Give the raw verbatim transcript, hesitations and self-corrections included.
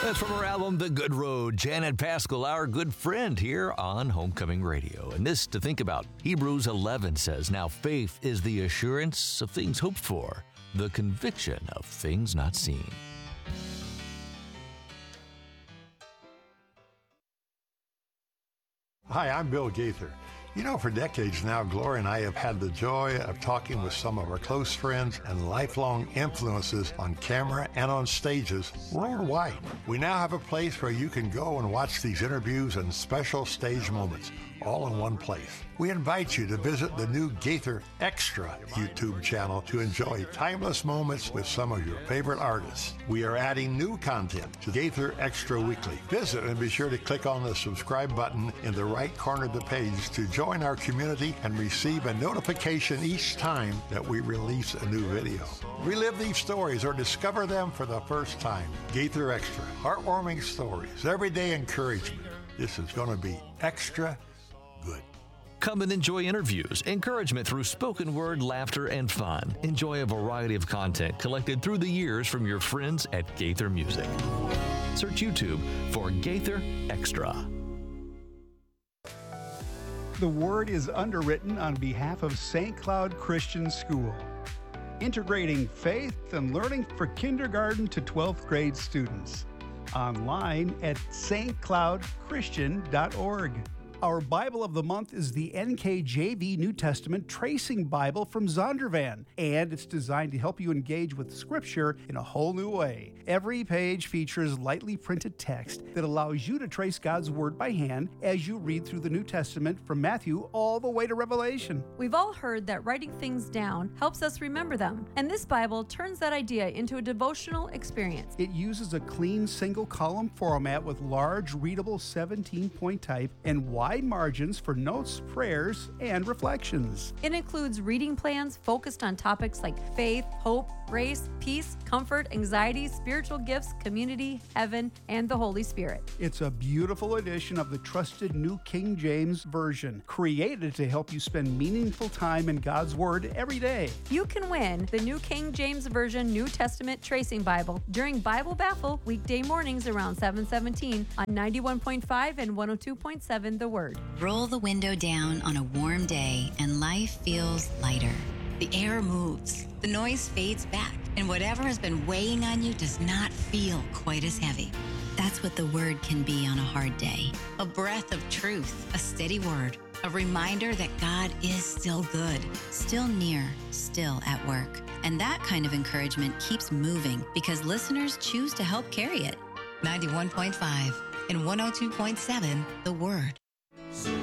That's from her album, The Good Road. Janet Paschal, our good friend here on Homecoming Radio. And this to think about. Hebrews eleven says, now faith is the assurance of things hoped for, the conviction of things not seen. Hi, I'm Bill Gaither. You know, for decades now, Gloria and I have had the joy of talking with some of our close friends and lifelong influences on camera and on stages worldwide. We now have a place where you can go and watch these interviews and special stage moments, all in one place. We invite you to visit the new Gaither Extra YouTube channel to enjoy timeless moments with some of your favorite artists. We are adding new content to Gaither Extra Weekly. Visit and be sure to click on the subscribe button in the right corner of the page to join our community and receive a notification each time that we release a new video. Relive these stories or discover them for the first time. Gaither Extra, heartwarming stories, everyday encouragement. This is going to be extra good. Come and enjoy interviews, encouragement through spoken word, laughter, and fun. Enjoy a variety of content collected through the years from your friends at Gaither Music. Search YouTube for Gaither Extra. The Word is underwritten on behalf of Saint Cloud Christian School, integrating faith and learning for kindergarten to twelfth grade students. Online at s t cloud christian dot org. Our Bible of the month is the N K J V New Testament Tracing Bible from Zondervan, and it's designed to help you engage with Scripture in a whole new way. Every page features lightly printed text that allows you to trace God's Word by hand as you read through the New Testament from Matthew all the way to Revelation. We've all heard that writing things down helps us remember them, and this Bible turns that idea into a devotional experience. It uses a clean single-column format with large, readable seventeen-point type and wide margins for notes, prayers, and reflections. It includes reading plans focused on topics like faith, hope, grace, peace, comfort, anxiety, spiritual gifts, community, heaven, and the Holy Spirit. It's a beautiful edition of the trusted New King James Version, created to help you spend meaningful time in God's Word every day. You can win the New King James Version New Testament Tracing Bible during Bible Baffle weekday mornings around seven seventeen on ninety-one point five and one oh two point seven The Word. Roll the window down on a warm day and life feels lighter. The air moves, the noise fades back, and whatever has been weighing on you does not feel quite as heavy. That's what the Word can be on a hard day. A breath of truth, a steady word, a reminder that God is still good, still near, still at work. And that kind of encouragement keeps moving because listeners choose to help carry it. ninety-one point five and one oh two point seven The Word.